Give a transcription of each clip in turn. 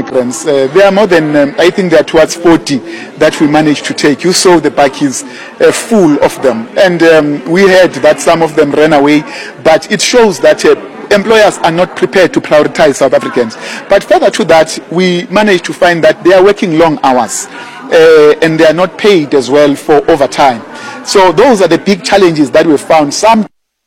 immigrants. There are more than, I think there are towards 40 that we managed to take. You saw the bakkies full of them. And we heard that some of them ran away, but it shows that employers are not prepared to prioritize South Africans. But further to that, we managed to find that they are working long hours and they are not paid as well for overtime. So those are the big challenges that we found. Some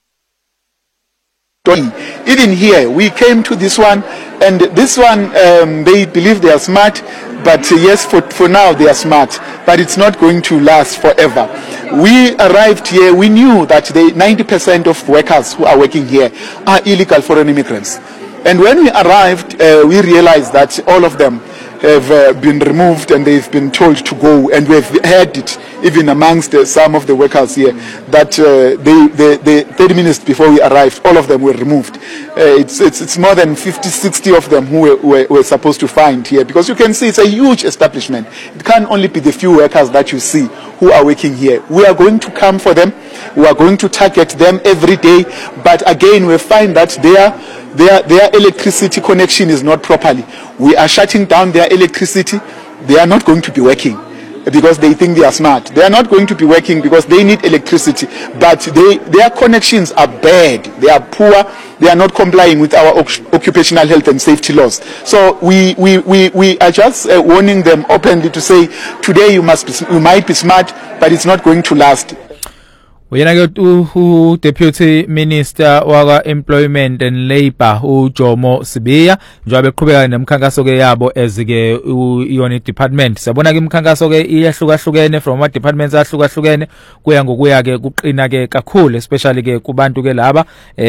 even here, we came to this one, and this one, they believe they are smart, but yes, for now they are smart, but it's not going to last forever. We arrived here, we knew that 90% of workers who are working here are illegal foreign immigrants. And when we arrived, we realized that all of them have been removed and they've been told to go, and we've heard it even amongst some of the workers here that the 30 minutes before we arrived, all of them were removed. It's more than 50-60 of them who were supposed to find here, because you can see it's a huge establishment. It can't only be the few workers that you see who are working here. We are going to come for them, we are going to target them every day, but again we find that their electricity connection is not properly. We are shutting down their electricity. They are not going to be working because they think they are smart. They are not going to be working because they need electricity, but their connections are bad. They are poor. They are not complying with our occupational health and safety laws. So we are just warning them openly to say, today you might be smart, but it's not going to last. Uyena ke Deputy Minister waka Employment and Labour uJomo Sibiya njengoba beqhubeka nemikhankaso ke yabo ezike ione department. Sabona ke imikhankaso ke iyahlukahlukene from ama departments ahlukahlukene kuya ngokuya ke kuqina ke kakhulu, especially ke kubantu ke laba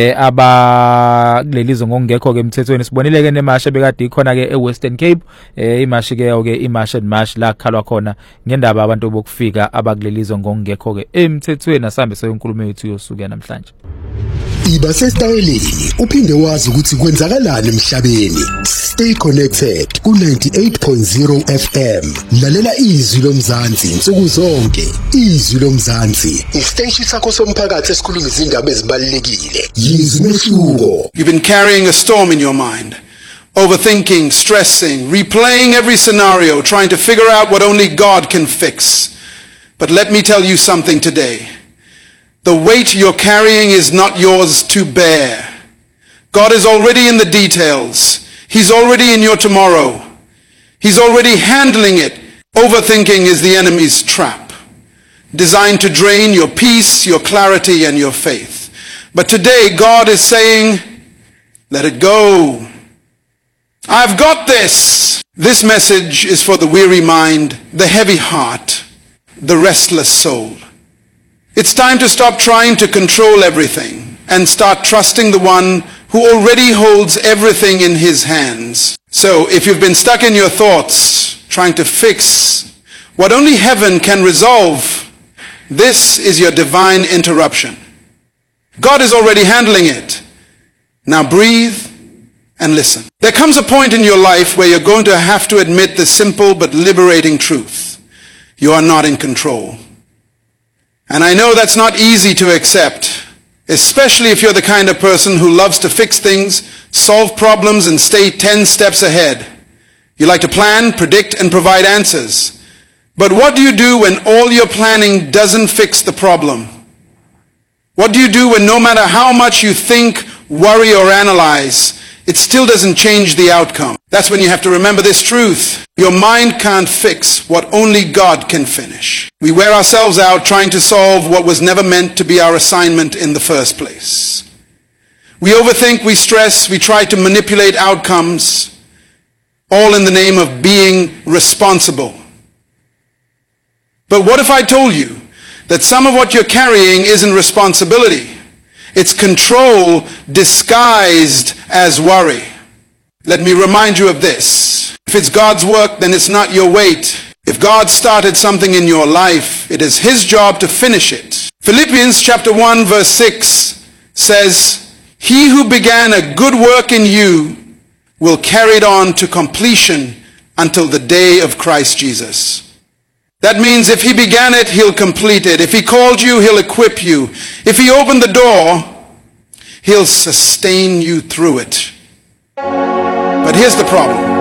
abalelizwe ngokungekho ke emthethweni. Sibonile ke nemashe bekade ikhona ke eWestern Cape, imashi ke imarch and march la khalwa khona ngendaba abantu bokufika abakulelizwe ngokungekho ke emthethweni. Asambe inkulumo yethu yosuku namhlanje. Iba sesitayeleni uphinde wazi ukuthi kwenzakalani emhlabeni. Stay connected ku 98.0 FM. Lalela izwi lomzansi insuku zonke. Izwi lomzansi isiteshi sakho somphakathi esikhuluma izindaba ezibalekile. Yizwi mehluko. You've been carrying a storm in your mind. Overthinking, stressing, replaying every scenario, trying to figure out what only God can fix. But let me tell you something today. The weight you're carrying is not yours to bear. God is already in the details. He's already in your tomorrow. He's already handling it. Overthinking is the enemy's trap, designed to drain your peace, your clarity, and your faith. But today, God is saying, let it go. I've got this. This message is for the weary mind, the heavy heart, the restless soul. It's time to stop trying to control everything and start trusting the one who already holds everything in his hands. So if you've been stuck in your thoughts, trying to fix what only heaven can resolve, this is your divine interruption. God is already handling it. Now breathe and listen. There comes a point in your life where you're going to have to admit the simple but liberating truth. You are not in control. And I know that's not easy to accept, especially if you're the kind of person who loves to fix things, solve problems, and stay 10 steps ahead. You like to plan, predict, and provide answers. But what do you do when all your planning doesn't fix the problem? What do you do when no matter how much you think, worry, or analyze, it still doesn't change the outcome? That's when you have to remember this truth. Your mind can't fix what only God can finish. We wear ourselves out trying to solve what was never meant to be our assignment in the first place. We overthink, we stress, we try to manipulate outcomes, all in the name of being responsible. But what if I told you that some of what you're carrying isn't responsibility? It's control disguised as worry. Let me remind you of this. If it's God's work, then it's not your weight. If God started something in your life, it is his job to finish it. Philippians chapter 1 verse 6 says, he who began a good work in you will carry it on to completion until the day of Christ Jesus. That means if he began it, he'll complete it. If he called you, he'll equip you. If he opened the door, he'll sustain you through it. But here's the problem.